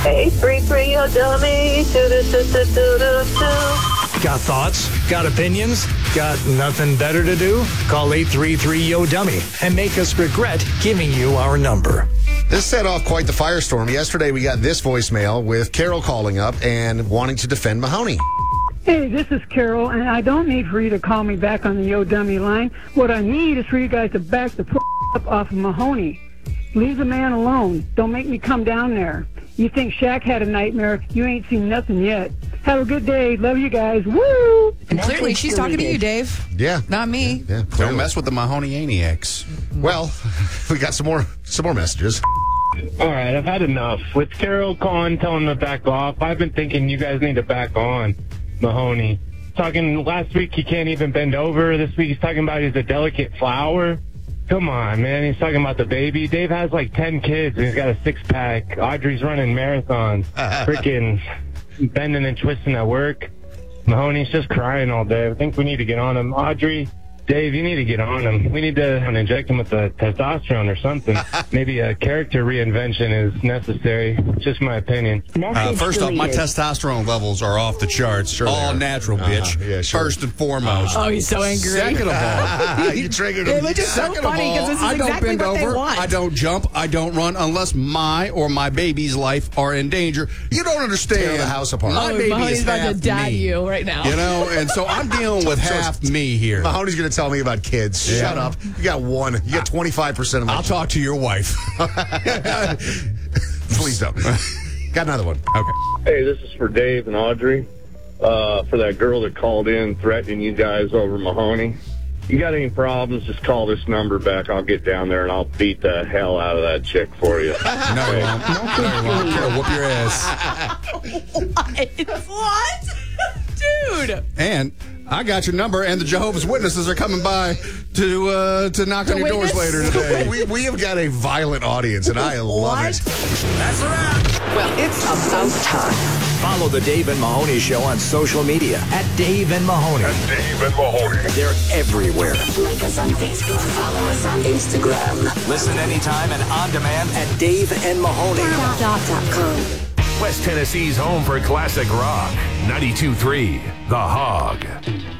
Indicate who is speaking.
Speaker 1: 833, yo, dummy.
Speaker 2: Got thoughts? Got opinions? Got nothing better to do? Call 833-YO-DUMMY and make us regret giving you our number.
Speaker 3: This set off quite the firestorm. Yesterday, we got this voicemail with Carol calling up and wanting to defend Mahoney.
Speaker 4: Hey, this is Carol, and I don't need for you to call me back on the Yo Dummy line. What I need is for you guys to back the up off of Mahoney. Leave the man alone. Don't make me come down there. You think Shaq had a nightmare? You ain't seen nothing yet. Have a good day. Love you guys. Woo!
Speaker 5: And clearly, she's talking to you, Dave.
Speaker 3: Yeah.
Speaker 5: Not me.
Speaker 3: Yeah,
Speaker 6: Don't mess with the Mahoney-aniacs.
Speaker 3: Well, we got some more messages.
Speaker 7: All right, I've had enough. With Carol calling, telling him to back off, I've been thinking you guys need to back on Mahoney. Talking last week, he can't even bend over. This week, he's talking about he's a delicate flower. Come on, man. He's talking about the baby. Dave has like 10 kids, and he's got a six-pack. Audrey's running marathons. Freaking bending and twisting at work. Mahoney's just crying all day. I think we need to get on him. Audrey, Dave, you need to get on him. We need to inject him with the testosterone or something. Maybe a character reinvention is necessary. Just my opinion.
Speaker 6: First off, my testosterone levels are off the charts.
Speaker 3: Sure
Speaker 6: all natural, bitch.
Speaker 3: Yeah, sure.
Speaker 6: First and foremost.
Speaker 5: Oh, he's so angry.
Speaker 6: Second of all,
Speaker 3: You triggered him.
Speaker 5: Which is so
Speaker 6: Second of
Speaker 5: funny because
Speaker 6: all,
Speaker 5: this is
Speaker 6: I don't
Speaker 5: exactly
Speaker 6: bend
Speaker 5: what they
Speaker 6: over.
Speaker 5: want.
Speaker 6: I don't jump. I don't run unless my or my baby's life are in danger. You don't understand.
Speaker 3: Tear the house apart.
Speaker 6: My baby
Speaker 5: Mahoney's
Speaker 6: is
Speaker 5: about
Speaker 6: half
Speaker 5: to dad
Speaker 6: me.
Speaker 5: you right now.
Speaker 6: You know, and so I'm dealing with half me here.
Speaker 3: Mahoney's going to tell me about kids.
Speaker 6: Yeah.
Speaker 3: Shut up. You got one. You got 25% of my...
Speaker 6: I'll talk to your wife.
Speaker 3: Please don't. Got another one.
Speaker 6: Okay.
Speaker 7: Hey, this is for Dave and Audrey. For that girl that called in threatening you guys over Mahoney. You got any problems, just call this number back. I'll get down there and I'll beat the hell out of that chick for you.
Speaker 6: No, you won't. No, you won't. I'll whoop your ass.
Speaker 5: What? Dude.
Speaker 6: And I got your number, and the Jehovah's Witnesses are coming by to knock on your doors later today.
Speaker 3: We have got a violent audience, and I love it.
Speaker 2: That's a wrap.
Speaker 8: Well, it's about time.
Speaker 2: Follow the Dave and Mahoney Show on social media at Dave and Mahoney. They're everywhere.
Speaker 8: Like us on Facebook, follow us on Instagram.
Speaker 2: Listen anytime and on demand at Dave and Mahoney.
Speaker 8: .com.
Speaker 9: West Tennessee's home for classic rock. 92.3 The Hog.